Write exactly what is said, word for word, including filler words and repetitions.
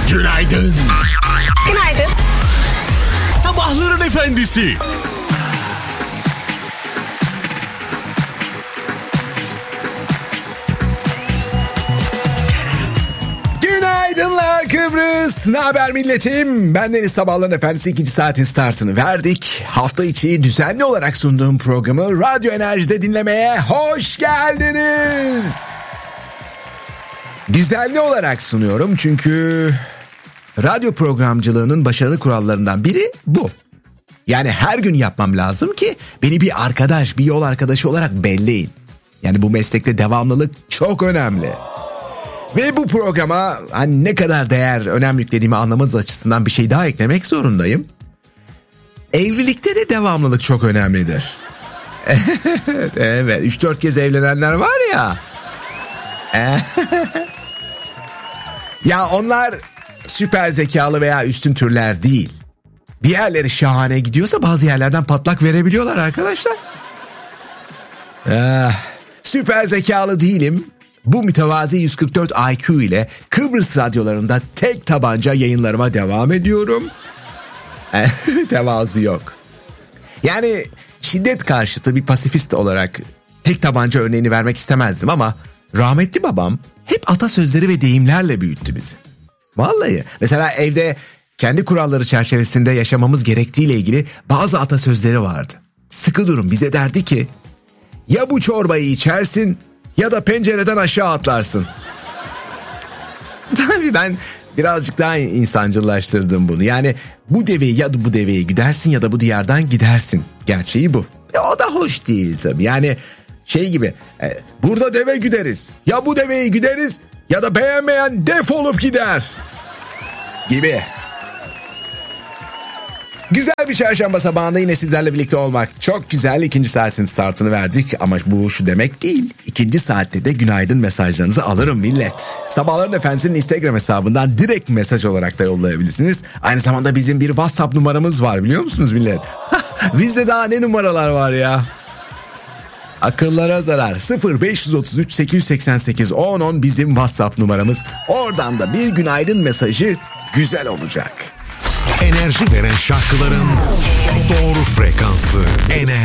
Günaydın. Günaydın. Sabahların efendisi. Günaydınlar Kıbrıs. Ne haber milletim? Bendeniz Sabahların Efendisi ikinci saatin startını verdik. Hafta içi düzenli olarak sunduğum programı Radyo Enerji'de dinlemeye hoş geldiniz. Düzenli olarak sunuyorum çünkü radyo programcılığının başarı kurallarından biri bu. Yani her gün yapmam lazım ki beni bir arkadaş, bir yol arkadaşı olarak belleyin. Yani bu meslekte devamlılık çok önemli. Ve bu programa hani ne kadar değer, önem yüklediğimi anlamanız açısından bir şey daha eklemek zorundayım. Evlilikte de devamlılık çok önemlidir. Evet, üç dört kez evlenenler var ya. Ya onlar süper zekalı veya üstün türler değil. Bir yerleri şahane gidiyorsa bazı yerlerden patlak verebiliyorlar arkadaşlar. Ah, süper zekalı değilim. Bu mütevazi yüz kırk dört I Q ile Kıbrıs radyolarında tek tabanca yayınlarıma devam ediyorum. Tevazu yok. Yani şiddet karşıtı bir pasifist olarak tek tabanca örneğini vermek istemezdim ama rahmetli babam hep atasözleri ve deyimlerle büyüttü bizi. Vallahi mesela evde kendi kuralları çerçevesinde yaşamamız gerektiğiyle ilgili bazı atasözleri vardı. Sıkı durun bize derdi ki ya bu çorbayı içersin ya da pencereden aşağı atlarsın. Tabii ben birazcık daha insancıllaştırdım bunu. Yani bu deveyi ya da bu deveyi güdersin ya da bu diyardan gidersin. Gerçeği bu. E, o da hoş değil tabii. Yani şey gibi e, burada deve güderiz. Ya bu deveyi güderiz ya da beğenmeyen defolup gider. Gibi. Güzel bir çarşamba sabahında yine sizlerle birlikte olmak çok güzel. İkinci saatin startını verdik ama bu şu demek değil. İkinci saatte de günaydın mesajlarınızı alırım millet. Sabahların Efendisi'nin Instagram hesabından direkt mesaj olarak da yollayabilirsiniz. Aynı zamanda bizim bir WhatsApp numaramız var biliyor musunuz millet? Bizde daha ne numaralar var ya? Akıllara zarar. Sıfır beş otuz üç sekiz seksen sekiz on on bizim WhatsApp numaramız. Oradan da bir günaydın mesajı güzel olacak. Enerji veren şarkıların doğru frekansı. Enerji.